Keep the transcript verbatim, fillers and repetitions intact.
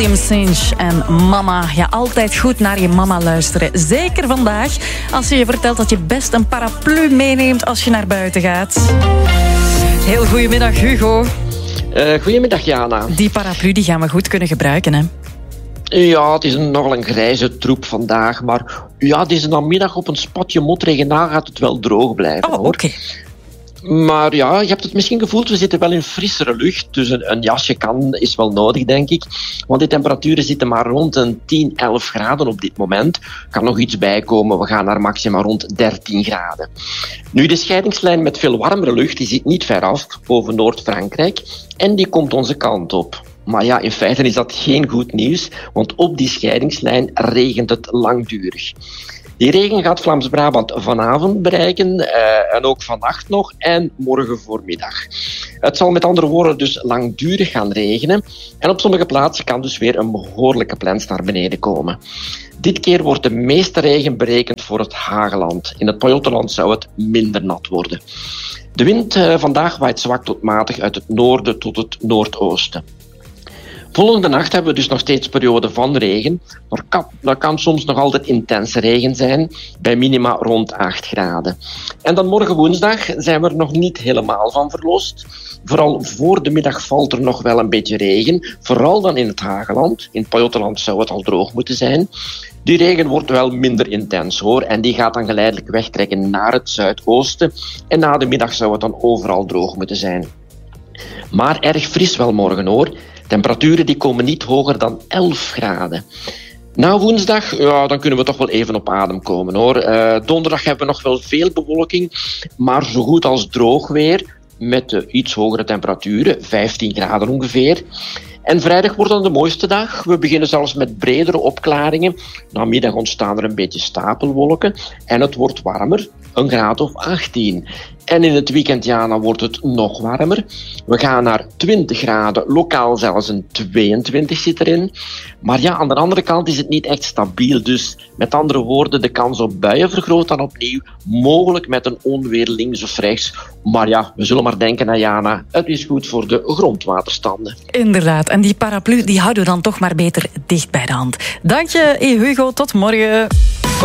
William Sinch en Mama. Ja, altijd goed naar je mama luisteren. Zeker vandaag, als ze je vertelt dat je best een paraplu meeneemt als je naar buiten gaat. Heel goedemiddag, Hugo. Uh, goedemiddag, Jana. Die paraplu die gaan we goed kunnen gebruiken, hè? Ja, het is een, nogal een grijze troep vandaag. Maar ja, deze namiddag op een spatje motregen na gaat het wel droog blijven. Oh, oké. Okay. Maar ja, je hebt het misschien gevoeld, we zitten wel in frissere lucht. Dus een, een jasje kan, is wel nodig, denk ik. Want de temperaturen zitten maar rond een tien, elf graden op dit moment. Er kan nog iets bijkomen, we gaan naar maxima rond dertien graden. Nu, de scheidingslijn met veel warmere lucht, die zit niet ver af, boven Noord-Frankrijk. En die komt onze kant op. Maar ja, in feite is dat geen goed nieuws, want op die scheidingslijn regent het langdurig. Die regen gaat Vlaams-Brabant vanavond bereiken uh, en ook vannacht nog en morgen voormiddag. Het zal met andere woorden dus langdurig gaan regenen en op sommige plaatsen kan dus weer een behoorlijke plens naar beneden komen. Dit keer wordt de meeste regen berekend voor het Hageland. In het Pajottenland zou het minder nat worden. De wind uh, vandaag waait zwak tot matig uit het noorden tot het noordoosten. Volgende nacht hebben we dus nog steeds perioden van regen, maar kan, dat kan soms nog altijd intense regen zijn, bij minima rond acht graden. En dan morgen woensdag zijn we er nog niet helemaal van verlost. Vooral voor de middag valt er nog wel een beetje regen, vooral dan in het Hageland. In het Pajottenland zou het al droog moeten zijn. Die regen wordt wel minder intens hoor, en die gaat dan geleidelijk wegtrekken naar het zuidoosten. En na de middag zou het dan overal droog moeten zijn. Maar erg fris wel morgen hoor. Temperaturen die komen niet hoger dan elf graden. Na woensdag, ja, dan kunnen we toch wel even op adem komen hoor. Uh, donderdag hebben we nog wel veel bewolking, maar zo goed als droog weer. Met uh, iets hogere temperaturen, vijftien graden ongeveer. En vrijdag wordt dan de mooiste dag. We beginnen zelfs met bredere opklaringen. Namiddag ontstaan er een beetje stapelwolken. En het wordt warmer, een graad of achttien. En in het weekend, ja, dan wordt het nog warmer. We gaan naar twintig graden, lokaal zelfs een tweeëntwintig zit erin. Maar ja, aan de andere kant is het niet echt stabiel. Dus met andere woorden, de kans op buien vergroot dan opnieuw. Mogelijk met een onweer links of rechts. Maar ja, we zullen maar denken aan Jana. Het is goed voor de grondwaterstanden. Inderdaad, en die paraplu die houden we dan toch maar beter dicht bij de hand. Dank je, Hugo, tot morgen.